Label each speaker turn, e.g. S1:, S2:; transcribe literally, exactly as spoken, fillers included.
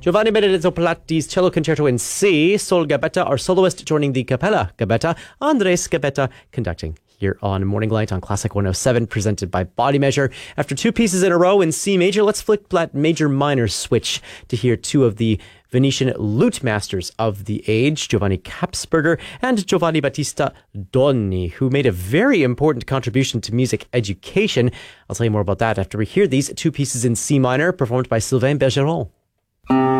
S1: Giovanni Benedetto Platti's Cello Concerto in C, Sol Gabetta, our soloist, joining the Capella Gabetta, Andres Gabetta, conducting here on Morning Light on Classic one oh seven, presented by Body Measure. After two pieces in a row in C major, let's flick that major-minor switch to hear two of the Venetian lute masters of the age, Giovanni Capsberger and Giovanni Battista Doni, who made a very important contribution to music education. I'll tell you more about that after we hear these two pieces in C minor, performed by Sylvain Bergeron.